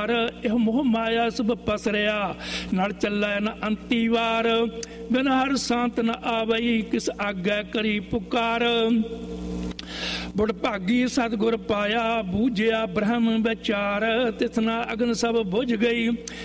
ਪਾਰ, ਇਹ ਮੋਹ ਮਾਇਆ ਸਭ ਪਸਰਿਆ, ਨਲ ਚੱਲੈ ਨ ਅੰਤੀ ਵਾਰ। ਬਿਨ ਹਰ ਸੰਤ ਨ ਆਵਈ, ਕਿਸ ਆਗੈ ਕਰੀ ਪੁਕਾਰ। ਬੁੜ ਭਾਗੀ ਸਤਿਗੁਰ ਪਾਇਆ, ਬੂਝਿਆ ਬ੍ਰਹਮ ਵਿਚਾਰ। ਤਿਸਨਾ ਅਗਨ ਸਭ ਬੁਝ ਗਈ,